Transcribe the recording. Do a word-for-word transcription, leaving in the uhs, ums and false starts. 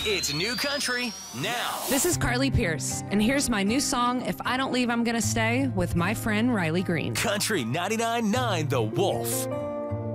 It's New Country now. This is Carly Pierce, and here's my new song, If I Don't Leave, I'm Gonna Stay, with my friend Riley Green. Country ninety-nine point nine The Wolf.